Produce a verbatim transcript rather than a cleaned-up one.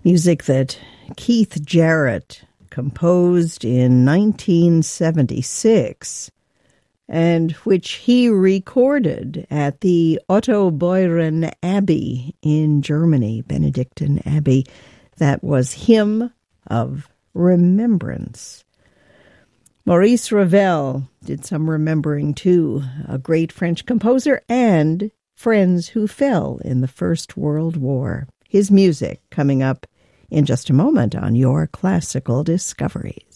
Music that Keith Jarrett composed in nineteen seventy-six and which he recorded at the Otto Beuren Abbey in Germany, Benedictine Abbey. That was Hymn of Remembrance. Maurice Ravel did some remembering, too, a great French composer and friends who fell in the First World War. His music coming up in just a moment on Your Classical Discoveries.